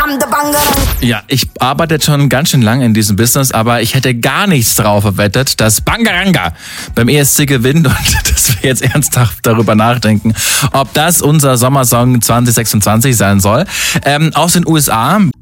Ja, ich arbeite jetzt schon ganz schön lange in diesem Business, aber ich hätte gar nichts drauf verwettet, dass Bangaranga beim ESC gewinnt und dass wir jetzt ernsthaft darüber nachdenken, ob das unser Sommersong 2026 sein soll. Aus den USA